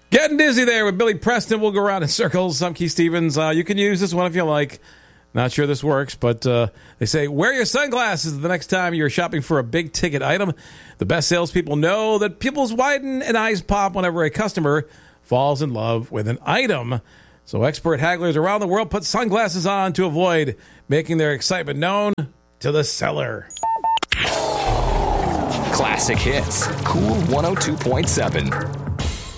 Getting dizzy there with Billy Preston. We'll go around in circles. I'm Keith Stevens. You can use this one if you like. Not sure this works, but they say wear your sunglasses the next time you're shopping for a big-ticket item. The best salespeople know that pupils widen and eyes pop whenever a customer falls in love with an item. So expert hagglers around the world put sunglasses on to avoid making their excitement known to the seller. Classic hits. Cool 102.7.